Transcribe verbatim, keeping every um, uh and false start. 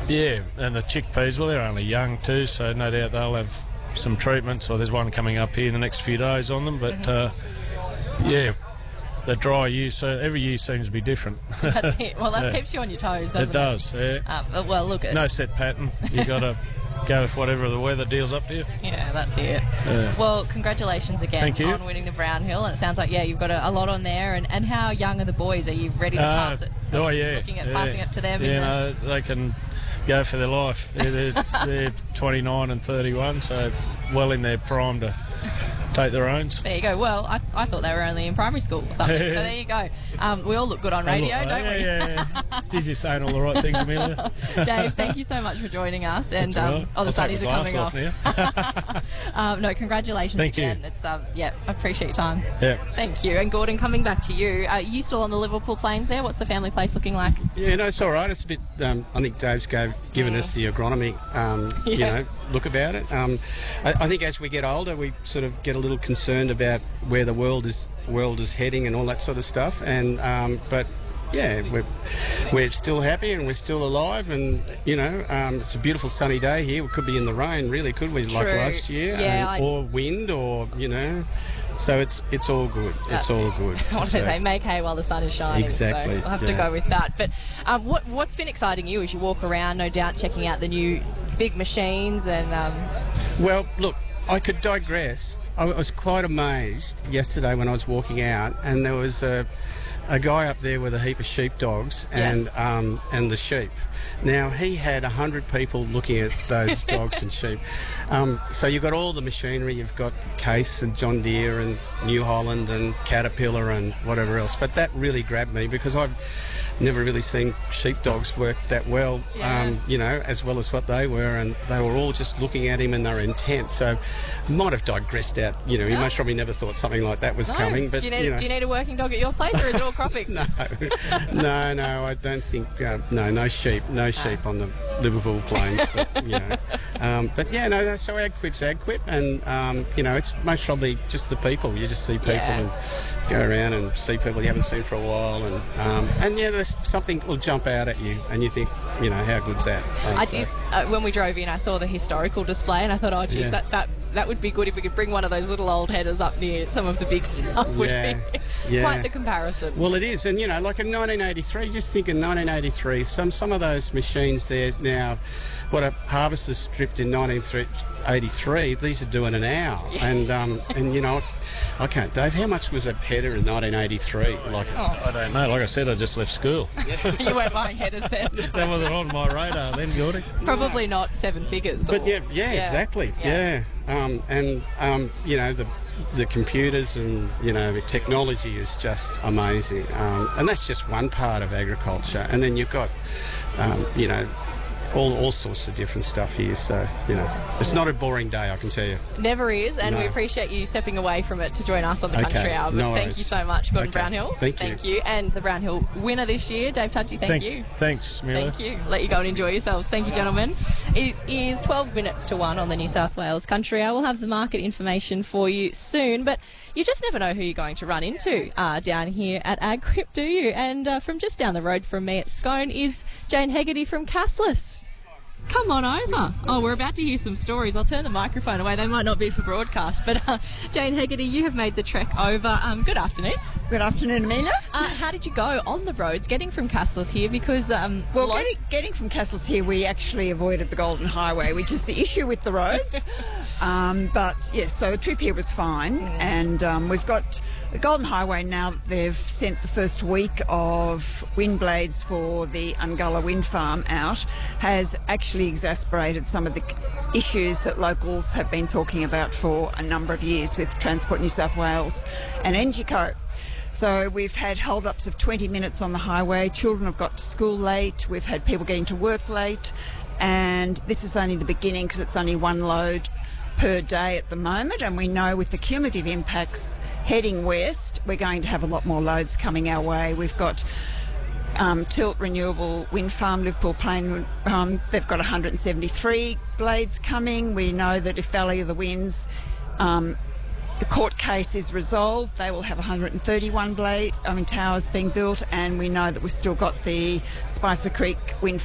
Yeah, and the chickpeas, well, they're only young too, so no doubt they'll have some treatments, or there's one coming up here in the next few days on them, but mm-hmm. uh, yeah, the dry year, so every year seems to be different. That's it. Well, that yeah. keeps you on your toes, doesn't it? It does, yeah. Uh, well, look at no set pattern. You got to go with whatever the weather deals up to you. Yeah, that's it. Yeah. Well, congratulations again Thank you. on winning the Brown Hill, and it sounds like, yeah, you've got a, a lot on there. And, and how young are the boys? Are you ready to uh, pass it? Oh, yeah. Looking at yeah. passing it to them? Yeah, in the... no, they can go for their life. They're, they're, they're twenty-nine and thirty-one, so well in their prime to take their owns. There you go. Well, I, I thought they were only in primary school or something, so there you go. Um, we all look good on radio, look, don't yeah, we? Yeah, yeah. Did you saying all the right things, Amelia? Dave, thank you so much for joining us. And um, right. oh, the sunnies are coming off. off um, no, congratulations thank again. You. It's um, yeah, I appreciate your time. Yeah. Thank you. And Gordon, coming back to you, are you still on the Liverpool Plains there? What's the family place looking like? Yeah, no, it's all right. It's a bit. Um, I think Dave's gave, given mm. us the agronomy, um, yeah. you know, look about it. Um, I, I think as we get older, we sort of get a little concerned about where the world is world is heading and all that sort of stuff. And um, but yeah, we're we're still happy and we're still alive. And you know, um, it's a beautiful sunny day here. We could be in the rain, really, could we? True. Like last year, yeah, um, I... or wind, or you know. So it's it's all good. That's it's all it. good. I want so. to say make hay while the sun is shining. Exactly. So we'll have yeah. to go with that. But um, what what's been exciting you as you walk around? No doubt checking out the new big machines and. Um... Well, look, I could digress. I was quite amazed yesterday when I was walking out, and there was a a guy up there with a heap of sheepdogs and yes. um, and the sheep. Now, he had a hundred people looking at those dogs and sheep. Um, so you've got all the machinery. You've got Case and John Deere and New Holland and Caterpillar and whatever else. But that really grabbed me because I've never really seen sheepdogs work that well, yeah. um, you know, as well as what they were. And they were all just looking at him and they were intense. So might have digressed out. You know, he no. most probably never thought something like that was no. coming. But do you, need, you know. do you need a working dog at your place, or is it all cropping? no, no, no. I don't think. Uh, no, no sheep, no sheep ah. on the Liverpool Plains. But, you know, um, but yeah, no. So AgQuip's AgQuip, and um, you know, it's most probably just the people. You just see people yeah. and go around and see people you haven't seen for a while, and um, and yeah, there's something will jump out at you, and you think, you know, how good's that? I did uh, when we drove in. I saw the historical display, and I thought, oh, geez, yeah. that that. That would be good if we could bring one of those little old headers up near some of the big stuff. Would yeah, be yeah. quite the comparison. Well, it is, and you know, like in nineteen eighty-three, just think in nineteen eighty-three, some some of those machines there now, what a harvester stripped in nineteen eighty-three, these are doing an hour, yeah. and um, and you know, I can't, Dave. How much was a header in nineteen eighty-three? Like, oh. I don't know. Like I said, I just left school. You weren't buying headers then. That wasn't on my radar then, Gordy. Probably no. not seven figures. But or, yeah, yeah, yeah, exactly, yeah. yeah. Um, and um, you know, the the computers and you know, the technology is just amazing. Um, and that's just one part of agriculture. And then you've got, um, you know. All, all sorts of different stuff here, so you know it's not a boring day, I can tell you. Never is, and no. we appreciate you stepping away from it to join us on the okay. Country Hour. But no thank worries. you so much, Gordon okay. Brownhill. Thank you. Thank you, and the Brownhill winner this year, Dave Tudgy. Thank, thank you. Thanks, Mila. Thank you. Let you go and enjoy yourselves. Thank you, gentlemen. It is twelve minutes to one on the New South Wales Country Hour. We'll have the market information for you soon, but you just never know who you're going to run into uh, down here at AgQuip, do you? And uh, from just down the road from me at Scone is Jane Hegarty from Cassless. Come on over. Oh, we're about to hear some stories. I'll turn the microphone away. They might not be for broadcast. But uh, Jane Hegarty, you have made the trek over. Um, good afternoon. Good afternoon, Amelia. Uh, how did you go on the roads getting from Cassless here? Because um, well, lo- getting, getting from Cassless here, we actually avoided the Golden Highway, which is the issue with the roads. um, but yes, so the trip here was fine, mm. and um, we've got the Golden Highway now. They've sent the first week of wind blades for the Ungulla wind farm out. Has actually exacerbated some of the issues that locals have been talking about for a number of years with Transport New South Wales and Engico. So we've had hold-ups of twenty minutes on the highway. Children have got to school late. We've had people getting to work late. And this is only the beginning because it's only one load per day at the moment. And we know with the cumulative impacts heading west, we're going to have a lot more loads coming our way. We've got um, Tilt Renewable Wind Farm, Liverpool Plain. Um, they've got one hundred seventy-three blades coming. We know that if Valley of the Winds... Um, the court case is resolved, they will have one hundred thirty-one blade, I mean, towers being built, and we know that we've still got the Spicer Creek wind